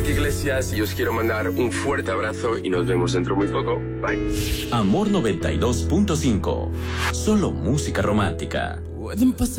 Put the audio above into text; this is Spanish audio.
Enrique Iglesias y os quiero mandar un fuerte abrazo y nos vemos dentro muy poco. Bye. Amor 92.5. Solo música romántica.